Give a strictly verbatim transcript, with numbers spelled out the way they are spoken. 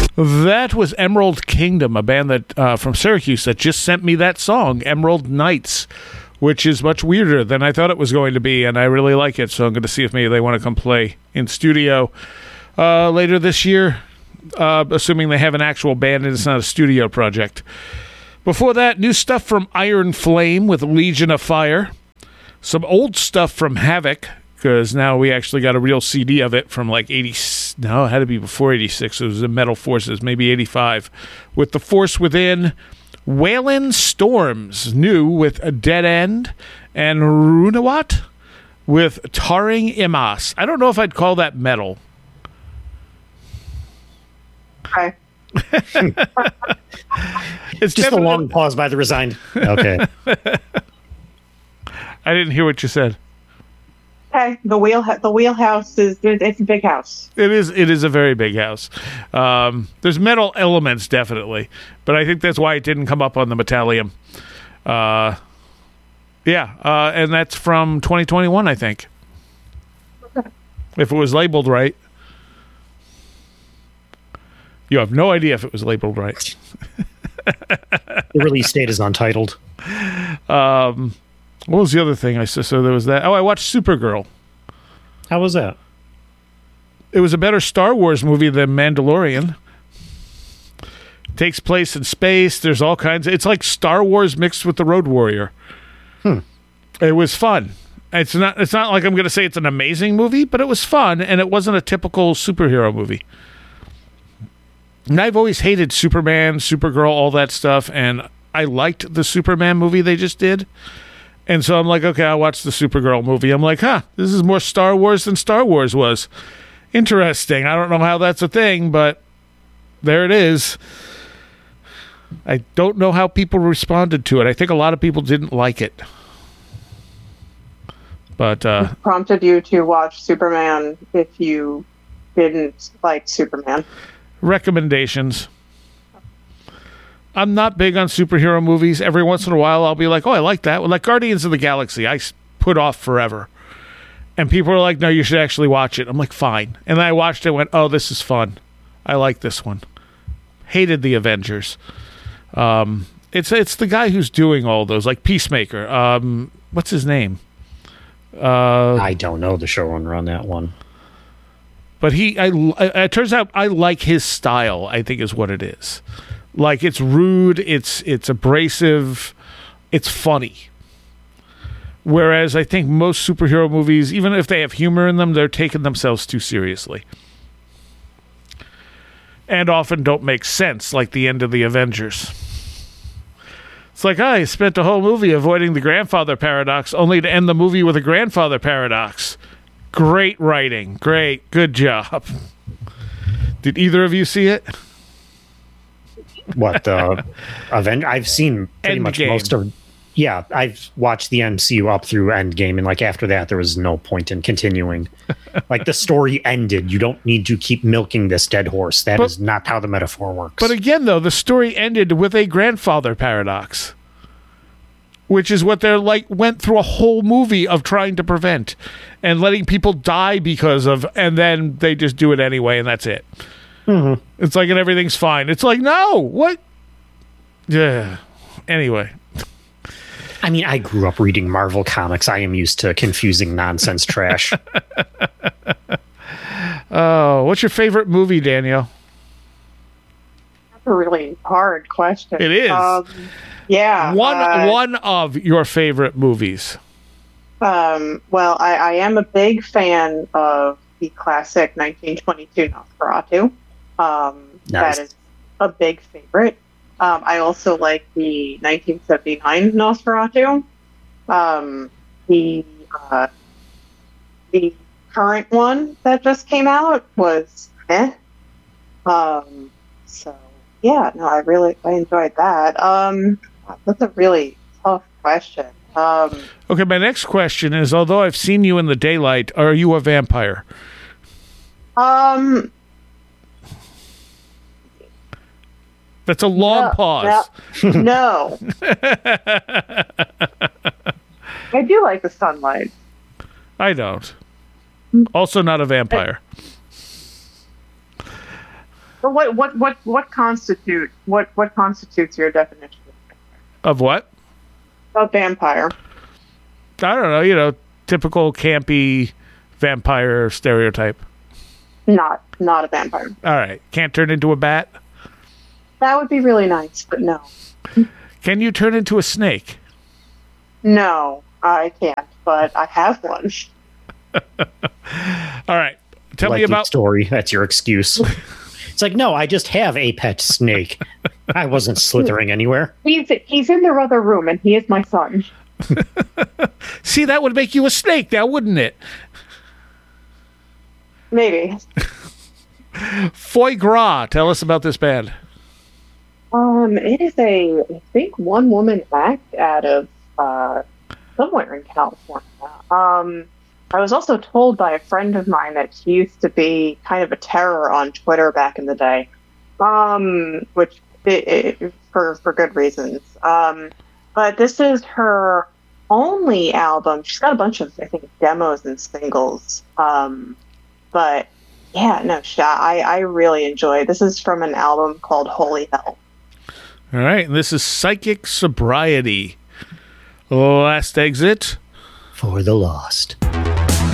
That was Emerald Kingdom, a band that uh, from Syracuse that just sent me that song, Emerald Nights, which is much weirder than I thought it was going to be, and I really like it, so I'm going to see if maybe they want to come play in studio uh, later this year, uh, assuming they have an actual band and it's not a studio project. Before that, new stuff from Iron Flame with Legion of Fire. Some old stuff from Havoc, because now we actually got a real C D of it from like eighty. No, it had to be before eighty-six. It was in Metal Forces, maybe eighty-five. With The Force Within, Wailing Storms, new with A Dead End, and Runawat with Tarring Imas. I don't know if I'd call that metal. Okay. It's just a long pause by the Resigned. Okay. I didn't hear what you said. Okay, the wheel the wheelhouse is it's a big house. It is it is a very big house. Um, there's metal elements definitely, but I think that's why it didn't come up on the Metallium. Uh, yeah, uh, and that's from twenty twenty-one, I think. Okay. If it was labeled right. You have no idea if it was labeled right. The release date is untitled. Um, what was the other thing I saw? So there was that. Oh, I watched Supergirl. How was that? It was a better Star Wars movie than Mandalorian. It takes place in space. There's all kinds of... It's like Star Wars mixed with The Road Warrior. Hmm. It was fun. It's not, it's not like I'm going to say it's an amazing movie, but it was fun, and it wasn't a typical superhero movie. And I've always hated Superman, Supergirl, all that stuff, and I liked the Superman movie they just did. And so I'm like, okay, I'll watch the Supergirl movie. I'm like, huh, this is more Star Wars than Star Wars was. Interesting. I don't know how that's a thing, but there it is. I don't know how people responded to it. I think a lot of people didn't like it. But uh, it prompted you to watch Superman if you didn't like Superman. Recommendations. I'm not big on superhero movies. Every once in a while, I'll be like, oh, I like that. Like Guardians of the Galaxy, I put off forever. And people are like, no, you should actually watch it. I'm like, fine. And then I watched it and went, oh, this is fun. I like this one. Hated the Avengers. Um, it's it's the guy who's doing all those, like Peacemaker. Um, what's his name? Uh, I don't know the showrunner on that one. But he, I, I, it turns out I like his style, I think is what it is. Like, it's rude, it's it's abrasive, it's funny. Whereas I think most superhero movies, even if they have humor in them, they're taking themselves too seriously. And often don't make sense, like the end of the Avengers. It's like, I spent a whole movie avoiding the grandfather paradox, only to end the movie with a grandfather paradox. Great writing. Great. Good job. Did either of you see it? What the Aven- I've seen pretty Endgame. much most of. Yeah, I've watched the M C U up through Endgame, and like after that, there was no point in continuing. Like the story ended. You don't need to keep milking this dead horse. That but, is not how the metaphor works. But again, though, the story ended with a grandfather paradox, which is what they're like went through a whole movie of trying to prevent and letting people die because of, and then they just do it anyway, and that's it. Mm-hmm. It's like, and everything's fine. It's like, no, what? Yeah. Anyway. I mean, I grew up reading Marvel comics. I am used to confusing nonsense trash. Oh, what's your favorite movie, Danielle? That's a really hard question. It is. Um, yeah. One uh, one of your favorite movies. Um, well, I, I am a big fan of the classic nineteen twenty-two Nosferatu. Um, Nice. That is a big favorite. Um, I also like the nineteen seventy-nine Nosferatu. Um, the uh, the current one that just came out was eh. Um, so yeah, no, I really I enjoyed that. Um, that's a really tough question. Um, Okay, my next question is, although I've seen you in the daylight, are you a vampire? um, That's a long no, pause. No. no. I do like the sunlight. I don't. Also not a vampire. But what what what what constitute what what constitutes your definition Of what? of vampire? I don't know, you know, typical campy vampire stereotype. Not not a vampire. All right. Can't turn into a bat? That would be really nice, but no. Can you turn into a snake? No, I can't, but I have one. All right. Tell me Likely about story. That's your excuse. It's like, no, I just have a pet snake. I wasn't slithering anywhere. He's he's in their other room, and he is my son. See, that would make you a snake now, wouldn't it? Maybe. Foie Gras. Tell us about this band. Um, it is a I think one woman act out of uh, somewhere in California. Um, I was also told by a friend of mine that she used to be kind of a terror on Twitter back in the day, um, which it, it, for for good reasons. Um, but this is her only album. She's got a bunch of I think demos and singles. Um, but yeah, no, she, I I really enjoy. This is from an album called Holy Hell. All right. And this is Psychic Sobriety. Last Exit. For the lost.